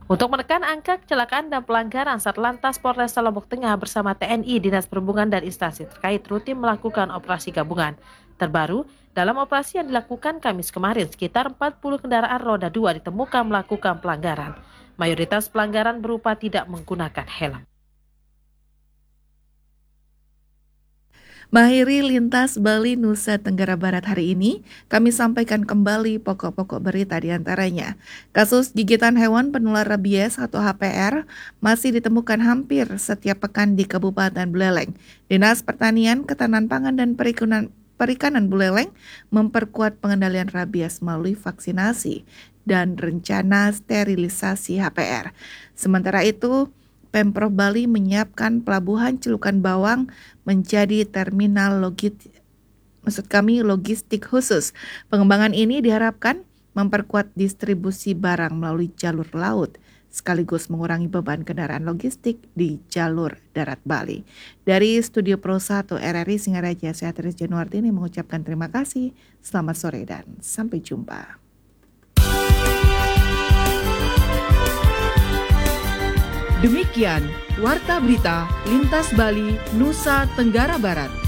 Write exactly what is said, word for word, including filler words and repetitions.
Untuk menekan angka kecelakaan dan pelanggaran, Satlantas Polresta Lombok Tengah bersama T N I, Dinas Perhubungan dan instansi terkait rutin melakukan operasi gabungan. Terbaru, dalam operasi yang dilakukan Kamis kemarin, sekitar empat puluh kendaraan roda dua ditemukan melakukan pelanggaran. Mayoritas pelanggaran berupa tidak menggunakan helm. Mengakhiri Lintas Bali Nusa Tenggara Barat hari ini, kami sampaikan kembali pokok-pokok berita di antaranya. Kasus gigitan hewan penular rabies atau H P R masih ditemukan hampir setiap pekan di Kabupaten Buleleng. Dinas Pertanian, Ketahanan Pangan dan Perikanan, Perikanan Buleleng memperkuat pengendalian rabies melalui vaksinasi dan rencana sterilisasi H P R. Sementara itu, Pemprov Bali menyiapkan pelabuhan Celukan Bawang menjadi terminal logistik, maksud kami logistik khusus. Pengembangan ini diharapkan memperkuat distribusi barang melalui jalur laut, sekaligus mengurangi beban kendaraan logistik di jalur darat Bali. Dari Studio Pro satu R R I Singaraja, saya Tris Januartini mengucapkan terima kasih, selamat sore dan sampai jumpa. Demikian Warta Berita Lintas Bali, Nusa Tenggara Barat.